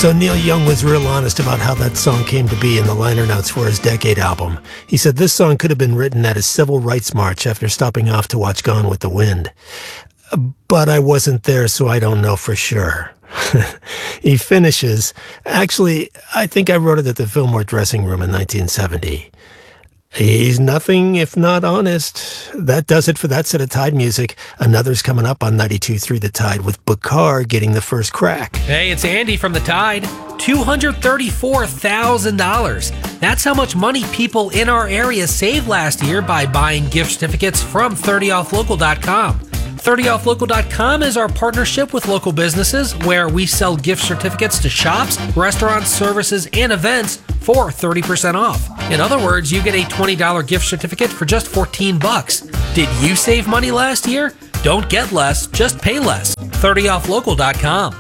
So Neil Young was real honest about how that song came to be in the liner notes for his Decade album. He said this song could have been written at a civil rights march after stopping off to watch Gone with the Wind. But I wasn't there, so I don't know for sure. He finishes, actually, I think I wrote it at the Fillmore dressing room in 1970. He's nothing if not honest. That does it for that set of Tide music. Another's coming up on 92.3 The Tide with Bakar getting the first crack. Hey, it's Andy from The Tide. $234,000. That's how much money people in our area saved last year by buying gift certificates from 30offlocal.com. 30offlocal.com is our partnership with local businesses where we sell gift certificates to shops, restaurants, services, and events for 30% off. In other words, you get a $20 gift certificate for just $14. Did you save money last year? Don't get less, just pay less. 30offlocal.com.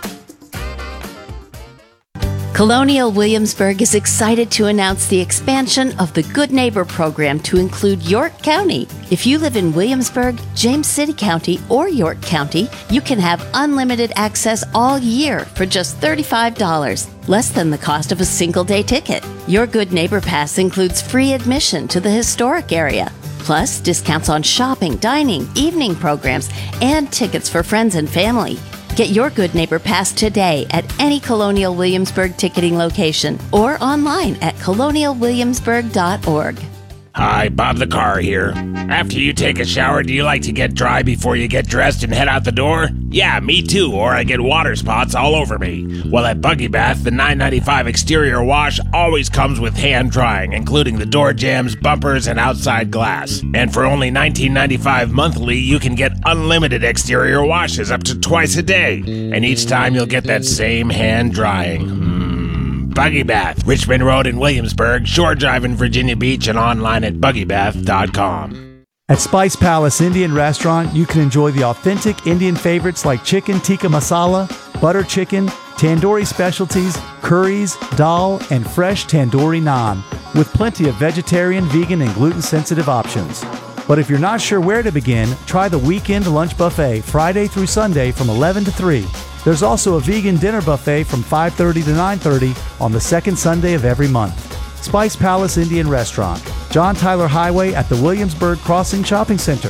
Colonial Williamsburg is excited to announce the expansion of the Good Neighbor program to include York County. If you live in Williamsburg, James City County, or York County, you can have unlimited access all year for just $35, less than the cost of a single-day ticket. Your Good Neighbor Pass includes free admission to the historic area, plus discounts on shopping, dining, evening programs, and tickets for friends and family. Get your Good Neighbor Pass today at any Colonial Williamsburg ticketing location or online at colonialwilliamsburg.org. Hi, Bob the Car here. After you take a shower, do you like to get dry before you get dressed and head out the door? Yeah, me too, or I get water spots all over me. Well, at Buggy Bath, the $9.95 exterior wash always comes with hand drying, including the door jambs, bumpers, and outside glass. And for only $19.95 monthly, you can get unlimited exterior washes up to twice a day. And each time you'll get that same hand drying. Buggy Bath, Richmond Road in Williamsburg, Shore Drive in Virginia Beach, and online at buggybath.com. At Spice Palace Indian Restaurant, you can enjoy the authentic Indian favorites like chicken tikka masala, butter chicken, tandoori specialties, curries, dal, and fresh tandoori naan, with plenty of vegetarian, vegan, and gluten-sensitive options. But if you're not sure where to begin, try the Weekend Lunch Buffet Friday through Sunday from 11 to 3. There's also a vegan dinner buffet from 5:30 to 9:30 on the second Sunday of every month. Spice Palace Indian Restaurant, John Tyler Highway at the Williamsburg Crossing Shopping Center.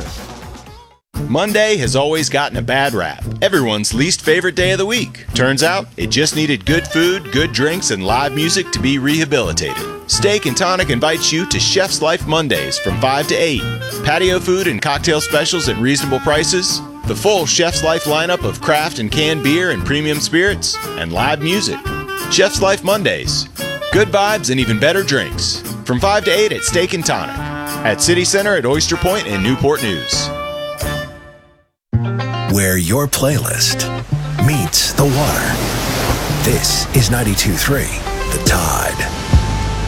Monday has always gotten a bad rap. Everyone's least favorite day of the week. Turns out, it just needed good food, good drinks, and live music to be rehabilitated. Steak and Tonic invites you to Chef's Life Mondays from 5 to 8. Patio food and cocktail specials at reasonable prices. The full Chef's Life lineup of craft and canned beer and premium spirits, and live music. Chef's Life Mondays. Good vibes and even better drinks. From 5 to 8 at Steak and Tonic. At City Center at Oyster Point and Newport News. Where your playlist meets the water. This is 92.3 The Tide.